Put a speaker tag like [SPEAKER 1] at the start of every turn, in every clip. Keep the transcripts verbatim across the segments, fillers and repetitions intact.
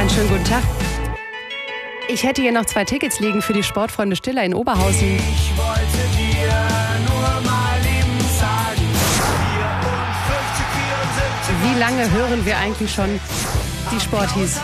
[SPEAKER 1] Einen schönen guten Tag. Ich hätte hier noch zwei Tickets liegen für die Sportfreunde Stiller in Oberhausen.
[SPEAKER 2] Ich wollte dir nur mal eben sagen, vierundfünfzig, vierundsiebzig,
[SPEAKER 1] Wie lange hören wir eigentlich schon die Sporties?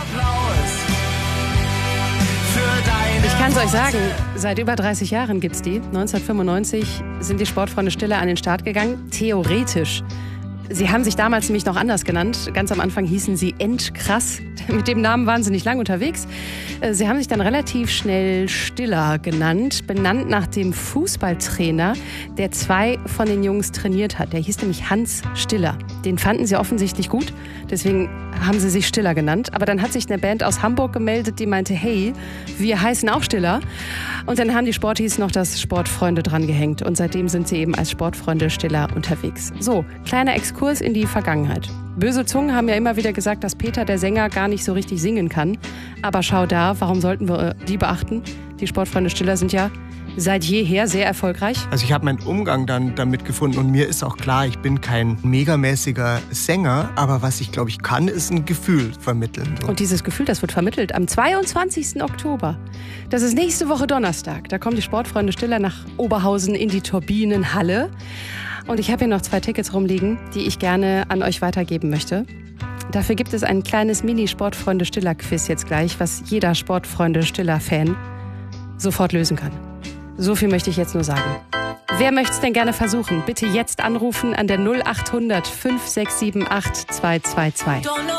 [SPEAKER 1] Ich kann es euch sagen, seit über dreißig Jahren gibt's die. neunzehnhundertfünfundneunzig sind die Sportfreunde Stiller an den Start gegangen. Theoretisch. Sie haben sich damals nämlich noch anders genannt. Ganz am Anfang hießen sie Endkrass. Mit dem Namen waren sie nicht lange unterwegs. Sie haben sich dann relativ schnell Stiller genannt, benannt nach dem Fußballtrainer, der zwei von den Jungs trainiert hat. Der hieß nämlich Hans Stiller. Den fanden sie offensichtlich gut, deswegen haben sie sich Stiller genannt. Aber dann hat sich eine Band aus Hamburg gemeldet, die meinte, hey, wir heißen auch Stiller. Und dann haben die Sporties noch das Sportfreunde dran gehängt. Und seitdem sind sie eben als Sportfreunde Stiller unterwegs. So, kleiner Exkurs in die Vergangenheit. Böse Zungen haben ja immer wieder gesagt, dass Peter, der Sänger, gar nicht so richtig singen kann. Aber schau da, warum sollten wir die beachten? Die Sportfreunde Stiller sind ja seit jeher sehr erfolgreich.
[SPEAKER 3] Also ich habe meinen Umgang dann damit gefunden und mir ist auch klar, ich bin kein megamäßiger Sänger, aber was ich glaube ich kann, ist ein Gefühl vermitteln. So.
[SPEAKER 1] Und dieses Gefühl, das wird vermittelt am zweiundzwanzigsten Oktober. Das ist nächste Woche Donnerstag. Da kommen die Sportfreunde Stiller nach Oberhausen in die Turbinenhalle. Und ich habe hier noch zwei Tickets rumliegen, die ich gerne an euch weitergeben möchte. Dafür gibt es ein kleines Mini-Sportfreunde-Stiller-Quiz jetzt gleich, was jeder Sportfreunde-Stiller-Fan sofort lösen kann. So viel möchte ich jetzt nur sagen. Wer möchte es denn gerne versuchen? Bitte jetzt anrufen an der null acht hundert fünf sechs sieben acht zwei zwei zwei.